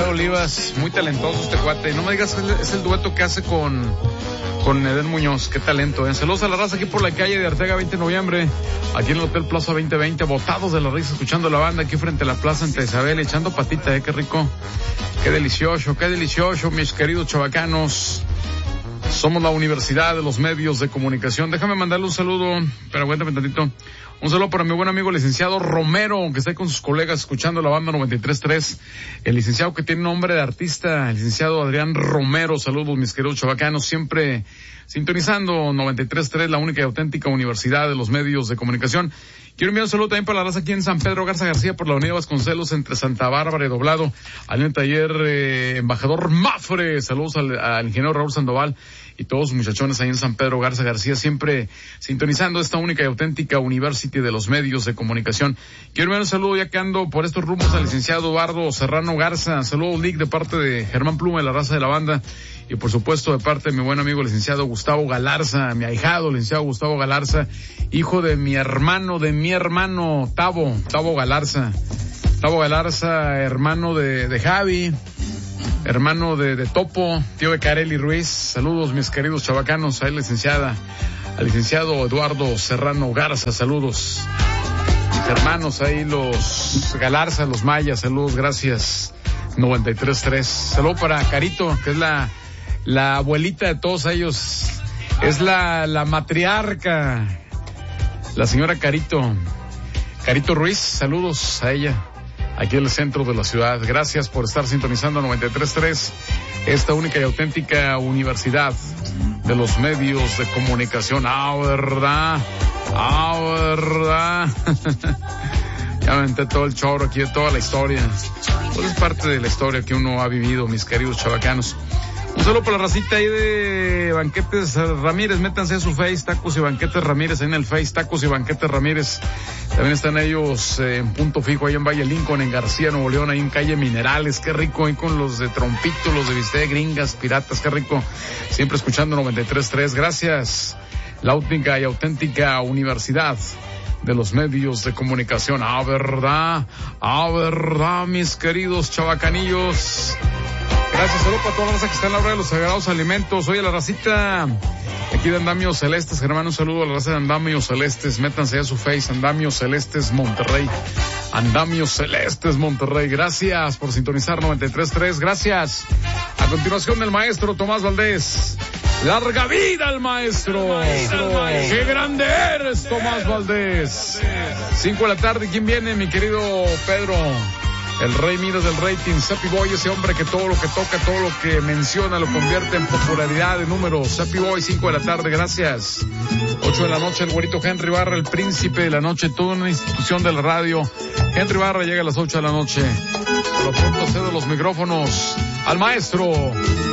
Olivas, muy talentoso este cuate. No me digas, es el dueto que hace con Edén Muñoz. Qué talento, ¿eh? Saludos a la raza aquí por la calle de Arteaga 20 de noviembre, aquí en el Hotel Plaza 2020, botados de la risa, escuchando la banda aquí frente a la plaza Santa Isabel, echando patita, qué rico, qué delicioso, mis queridos chavacanos. Somos la Universidad de los Medios de Comunicación. Déjame mandarle un saludo, pero aguántame tantito. Un saludo para mi buen amigo licenciado Romero, que está ahí con sus colegas escuchando la banda 93.3. El licenciado que tiene nombre de artista, el licenciado Adrián Romero. Saludos, mis queridos chavacanos, siempre sintonizando 93.3, la única y auténtica Universidad de los Medios de Comunicación. Quiero enviar un saludo también para la raza aquí en San Pedro Garza García por la Avenida Vasconcelos entre Santa Bárbara y Doblado. Al en el taller Embajador Mafre. Saludos al ingeniero Raúl Sandoval y todos sus muchachones ahí en San Pedro Garza García, siempre sintonizando esta única y auténtica University de los Medios de Comunicación. Quiero enviar un saludo, ya que ando por estos rumbos, al licenciado Eduardo Serrano Garza. Saludos, Lick, de parte de Germán Pluma, de la raza de la banda. Y por supuesto de parte de mi buen amigo licenciado Gustavo Galarza, mi ahijado licenciado Gustavo Galarza, hijo de mi hermano Tavo Galarza. Tavo Galarza, hermano de Javi, hermano de Topo, tío de Carely Ruiz. Saludos, mis queridos chavacanos, al licenciado Eduardo Serrano Garza, saludos. Mis hermanos ahí, los Galarza, los Mayas, saludos, gracias. 93.3. Saludo para Carito, que es la abuelita de todos ellos, es la matriarca, la señora Carito Ruiz. Saludos a ella, aquí en el centro de la ciudad. Gracias por estar sintonizando 93.3, esta única y auténtica Universidad de los Medios de Comunicación. ¿Verdad? Ya me aventé todo el choro aquí de toda la historia. Pues es parte de la historia que uno ha vivido, mis queridos chavacanos. Un saludo para la racita ahí de Banquetes Ramírez. Métanse a su Face, Tacos y Banquetes Ramírez, ahí en el Face, Tacos y Banquetes Ramírez. También están ellos en punto fijo ahí en Valle Lincoln, en García, Nuevo León, ahí en calle Minerales. Qué rico ahí con los de Trompito, los de bistec, gringas, piratas, qué rico. Siempre escuchando 93.3. Gracias, la única y auténtica Universidad de los Medios de Comunicación. ¿Verdad? Mis queridos chavacanillos. Gracias, saludos para toda la raza que está en la hora de los sagrados alimentos. Oye, la racita aquí de Andamios Celestes, Germán, un saludo a la raza de Andamios Celestes. Métanse a su Face, Andamios Celestes Monterrey. Andamios Celestes Monterrey. Gracias por sintonizar 93.3. Gracias. A continuación, el maestro Tomás Valdés. ¡Larga vida al maestro! ¡Qué grande eres, Tomás Valdés! 5 de la tarde, ¿quién viene, mi querido Pedro? El rey Midas del rating, Sappy Boy, ese hombre que todo lo que toca, todo lo que menciona lo convierte en popularidad de números. Sappy Boy, 5 de la tarde, gracias. 8 de la noche, el güerito Henry Barra, el príncipe de la noche, toda una institución de la radio. Henry Barra llega a las 8 de la noche. Por lo pronto cedo los micrófonos al maestro